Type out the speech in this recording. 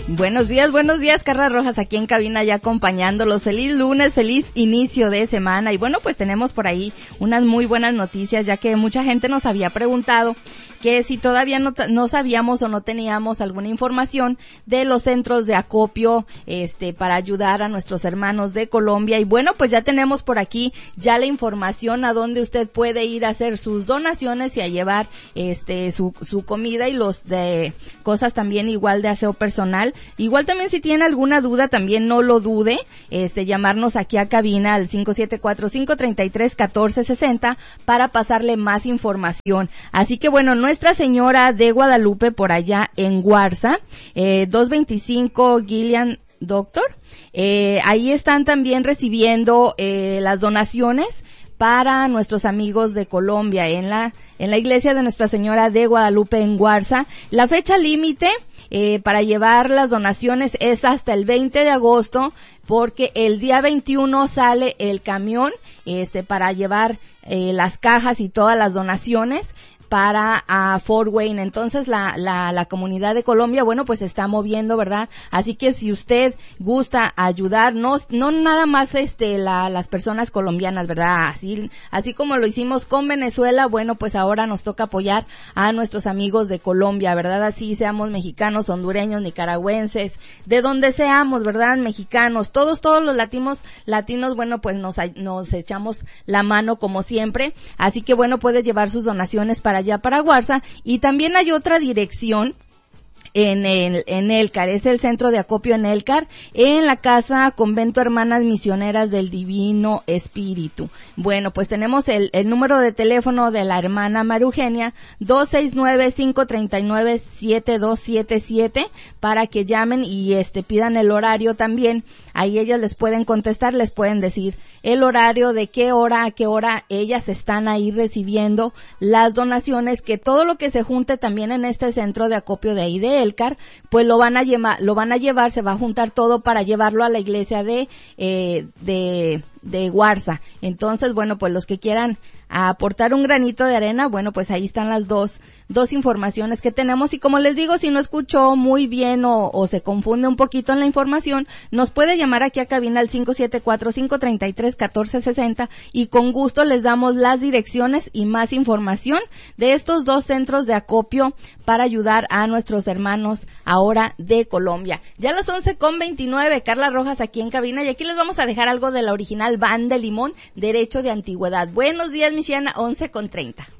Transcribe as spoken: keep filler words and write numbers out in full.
Buenos días, buenos días, Carla Rojas aquí en cabina ya acompañándolos. Feliz lunes, feliz inicio de semana. Y bueno, pues tenemos por ahí unas muy buenas noticias, ya que mucha gente nos había preguntado que si todavía no, no sabíamos o no teníamos alguna información de los centros de acopio este para ayudar a nuestros hermanos de Colombia. Y bueno, pues ya tenemos por aquí ya la información a donde usted puede ir a hacer sus donaciones y a llevar este su, su comida y los de cosas también igual de aseo personal. Igual también si tiene alguna duda también no lo dude, este llamarnos aquí a cabina al cinco siete cuatro, cinco tres tres, uno cuatro seis cero para pasarle más información. Así que bueno, Nuestra Señora de Guadalupe por allá en Guarza, eh, doscientos veinticinco Gillian Doctor, eh, ahí están también recibiendo eh, las donaciones para nuestros amigos de Colombia en la en la iglesia de Nuestra Señora de Guadalupe en Guarza. La fecha límite eh, para llevar las donaciones es hasta el veinte de agosto, porque el día veintiuno sale el camión este para llevar eh, las cajas y todas las donaciones para a Fort Wayne. Entonces la, la, la comunidad de Colombia, bueno, pues se está moviendo, ¿verdad? Así que si usted gusta ayudar, no, no nada más este, la, las personas colombianas, ¿verdad? Así, así como lo hicimos con Venezuela, bueno, pues ahora nos toca apoyar a nuestros amigos de Colombia, ¿verdad? Así seamos mexicanos, hondureños, nicaragüenses, de donde seamos, ¿verdad? Mexicanos, todos, todos los latinos, latinos, bueno, pues nos, nos echamos la mano como siempre. Así que bueno, puedes llevar sus donaciones para allá para Guarza. Y también hay otra dirección en el, en Elcar, es el centro de acopio en Elcar, en la casa Convento Hermanas Misioneras del Divino Espíritu. Bueno, pues tenemos el, el número de teléfono de la hermana María Eugenia, dos seis nueve, cinco tres nueve, siete dos siete siete, para que llamen y este pidan el horario también. Ahí ellas les pueden contestar, les pueden decir el horario, de qué hora a qué hora ellas están ahí recibiendo las donaciones, que todo lo que se junte también en este centro de acopio de ahí de Elcar, pues lo van a llevar, lo van a llevar, se va a juntar todo para llevarlo a la iglesia de, eh, de, de Guarza. Entonces, bueno, pues los que quieran aportar un granito de arena, bueno, pues ahí están las dos, dos informaciones que tenemos. Y como les digo, si no escuchó muy bien o, o se confunde un poquito en la información, nos puede llamar aquí a cabina al cinco siete cuatro, cinco tres tres, uno cuatro seis cero y con gusto les damos las direcciones y más información de estos dos centros de acopio para ayudar a nuestros hermanos ahora de Colombia. Ya a las once con veintinueve, Carla Rojas aquí en cabina, y aquí les vamos a dejar algo de la original Van de Limón, Derecho de Antigüedad. Buenos días, Michiana, once con treinta.